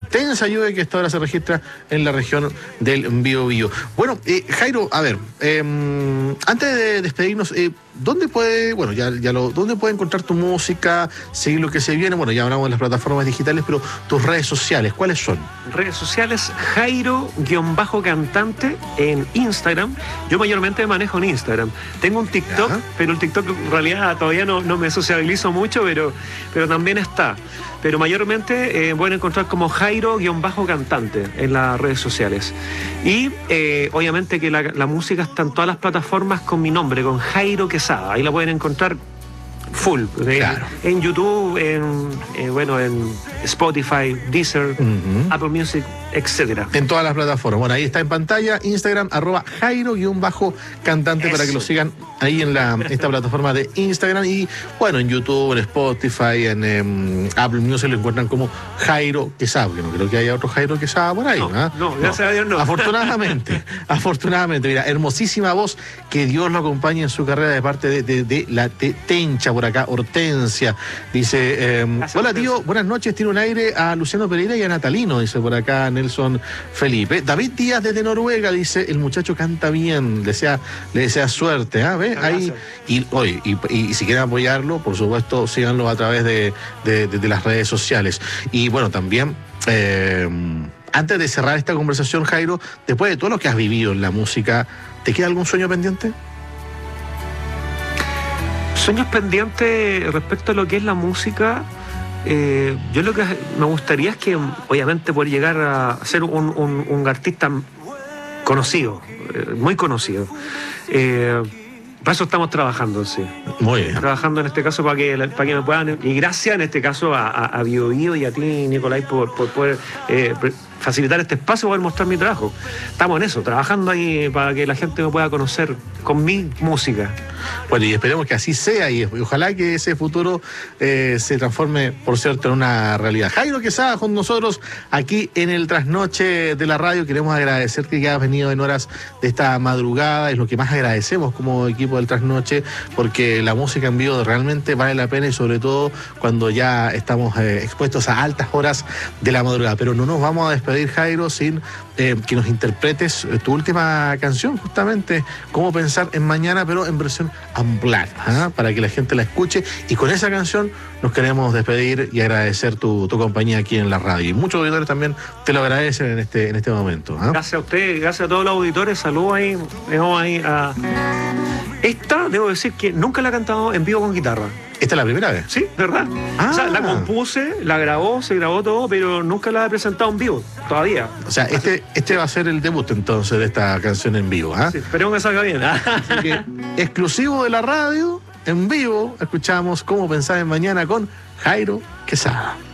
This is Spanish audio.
intensa lluvia que hasta ahora se registra en la región del Biobío. Bueno, Jairo, a ver, antes de despedirnos, ¿dónde puede, bueno, dónde puede encontrar tu música, seguir lo que se viene? Bueno, ya hablamos de las plataformas digitales, pero tus redes sociales, ¿cuáles son? Redes sociales, Jairo-cantante en Instagram. Yo mayormente manejo en Instagram. Tengo un TikTok, pero el TikTok en realidad todavía no me sociabilizo mucho, pero también está. Pero mayormente pueden encontrar como Jairo-cantante en las redes sociales. Y obviamente que la música está en todas las plataformas con mi nombre, con Jairo Quesada. Ahí la pueden encontrar full. Claro. En YouTube, en Spotify, Deezer, Apple Music, etcétera. En todas las plataformas. Bueno, ahí está en pantalla, Instagram, @Jairo-cantante, para que lo sigan ahí en esta plataforma de Instagram. Y bueno, en YouTube, en Spotify, en Apple Music lo encuentran como Jairo Quesada, porque no creo que haya otro Jairo Quesada por ahí. No, gracias a Dios no. Afortunadamente, mira, hermosísima voz, que Dios lo acompañe en su carrera de parte de la Tencha por acá, Hortensia. Dice, hola tío, buenas noches, tiro un aire a Luciano Pereira y a Natalino, dice por acá Nelson Felipe. David Díaz desde Noruega dice, el muchacho canta bien, le desea suerte, ¿ves? Ahí, y si quieren apoyarlo, por supuesto, síganlo a través de las redes sociales. Y bueno, también antes de cerrar esta conversación, Jairo, después de todo lo que has vivido en la música, ¿te queda algún sueño pendiente? Sueños pendientes respecto a lo que es la música. Yo lo que me gustaría es que, obviamente, poder llegar a ser un artista conocido, muy conocido. Para eso estamos trabajando, sí. Muy bien. Trabajando en este caso para que me puedan, y gracias en este caso a Biobío y a ti, Nicolás, por poder facilitar este espacio para poder mostrar mi trabajo. Estamos en eso, trabajando ahí para que la gente me pueda conocer con mi música. Bueno, y esperemos que así sea, y ojalá que ese futuro se transforme, por cierto, en una realidad. Jairo Quesada con nosotros aquí en el Trasnoche de la Radio. Queremos agradecerte que hayas venido en horas de esta madrugada, es lo que más agradecemos como equipo del Trasnoche, porque la música en vivo realmente vale la pena, y sobre todo cuando ya estamos expuestos a altas horas de la madrugada. Pero no nos vamos a despedir, Jairo, sin que nos interpretes tu última canción, justamente Cómo pensar en mañana, pero en versión unplugged, para que la gente la escuche, y con esa canción nos queremos despedir y agradecer tu compañía aquí en la radio. Y muchos auditores también te lo agradecen en este momento. Gracias a usted, gracias a todos los auditores. Saludos ahí. Dejamos ahí a... Esta, debo decir que nunca la he cantado en vivo con guitarra. ¿Esta es la primera vez? Sí, ¿verdad? O sea, la compuse, se grabó todo, pero nunca la he presentado en vivo, todavía. O sea, este va a ser el debut entonces de esta canción en vivo. Sí, esperemos que salga bien. Así que, exclusivo de la radio, en vivo, escuchamos Cómo pensar en mañana con Jairo Quesada.